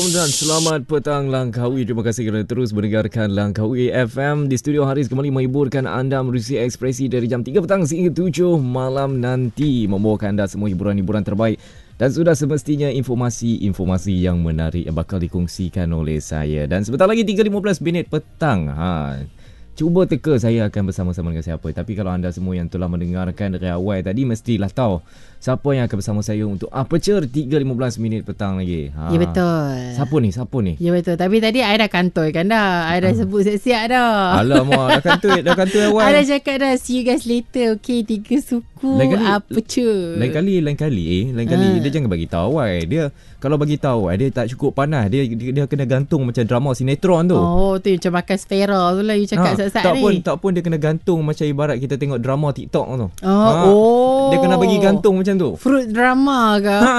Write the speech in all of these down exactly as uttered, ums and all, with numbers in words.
Dan selamat petang Langkawi. Terima kasih kerana terus mendengarkan Langkawi F M. Di studio Haris kembali menghiburkan anda menerusi ekspresi dari jam tiga petang sehingga tujuh malam nanti, membawakan anda semua hiburan-hiburan terbaik. Dan sudah semestinya informasi-informasi yang menarik yang bakal dikongsikan oleh saya. Dan sebentar lagi tiga lima belas minit petang. Ha. Cuba teka saya akan bersama-sama dengan siapa. Tapi kalau anda semua yang telah mendengarkan dari awal tadi, mestilah tahu siapa yang akan bersama saya untuk Aperture tiga lima belas minit petang lagi. Ha. Ya betul. Siapa ni? Siapa ni? Ya betul. Tapi tadi I dah kantoi kan dah. I dah sebut siap-siap dah. Alamak, dah kantoi, dah kantoi awal. I dah cakap dah, see you guys later. Okay, tiga suku Lain kali, Aperture. Lain kali, lain kali eh, lain kali Ha. dia jangan bagi tahu awal. Dia kalau bagi tahu awal, dia tak cukup panas. Dia dia, dia kena gantung macam drama sinetron tu. Oh, tu yang macam makan Sfera tu lah you cakap Ha, saat-saat tak ni. pun tak pun dia kena gantung macam ibarat kita tengok drama TikTok tu. Oh, Ha, oh. Dia kena bagi gantung macam tu. Fruit drama ke? Ha.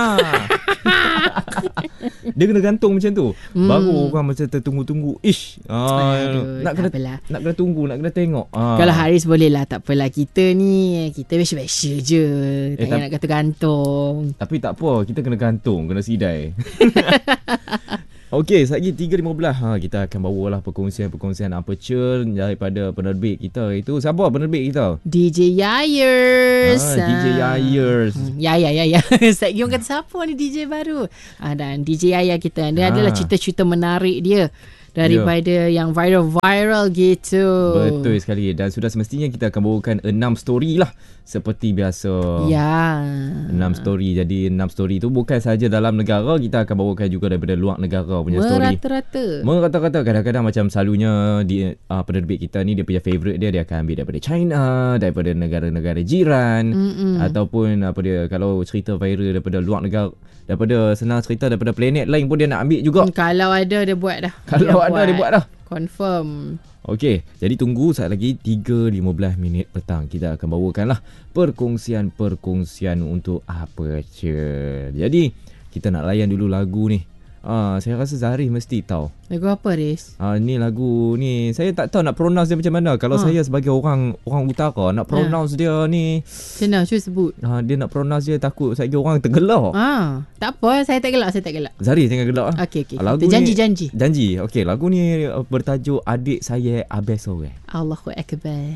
Dia kena gantung macam tu. Hmm. Baru orang macam tertunggu-tunggu. Ish. Ah, Aduh, nak tak kena apalah. nak kena tunggu, nak kena tengok. Ah. Kalau Haris boleh lah, tak apalah. Kita ni, kita biasa-biasa je. Tak Eh, payah tapi- nak kata gantung. Tapi tak apa, kita kena gantung, kena sidai. Okey, lagi tiga lima belas ha, kita akan bawalah perkongsian-perkongsian Aperture daripada penerbit kita. Itu siapa penerbit kita? D J Yayers. Ah, D J Yayers. Hmm, Ya ya ya ya. Saya orang kata siapa ni D J baru. Ah, dan D J Yaya kita, dia Ah. adalah cerita-cerita menarik dia daripada yang viral-viral gitu. Betul sekali. Dan sudah semestinya kita akan bawakan enam story lah seperti biasa. Ya. Enam story. Jadi enam story tu bukan saja dalam negara, kita akan bawakan juga daripada luar negara punya story. Merata-rata. Merata-rata. Kadang-kadang macam selalunya di uh, penerbit kita ni, dia punya favourite dia dia akan ambil daripada China, daripada negara-negara jiran. Mm-mm. Ataupun apa dia, kalau cerita viral daripada luar negara, daripada senang cerita daripada planet lain pun dia nak ambil juga. Hmm, kalau ada dia buat dah. Kalau ada dia buat dah. Confirm. Okey, jadi tunggu saat lagi tiga lima belas minit petang. Kita akan bawakanlah perkongsian-perkongsian untuk Aperture. Jadi, kita nak layan dulu lagu ni. Ah, saya rasa Zahri mesti tahu. Lagu apa, Riz? Ah, ni lagu ni saya tak tahu nak pronounce dia macam mana. Kalau Ha. saya sebagai orang orang utara nak pronounce dia ni, Macam mana? Cuba sebut. ah, dia nak pronounce dia takut saya orang tergelak. Ah, tak apa. Saya tak gelak. Saya tak gelak. Zahri jangan gelak ah. Okey, okey. Lagu Kita ni- janji-janji. Janji. Okey, lagu ni uh, bertajuk Adik Saya Abes Sore. Allahu Akbar.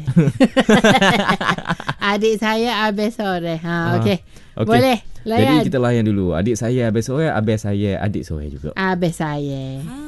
Adik saya Abes Sore. Ha, okey. Okey. Boleh. Jadi Layan. kita layan dulu. Adik saya Abes Sore, abes saya adik sore juga. Abes saya.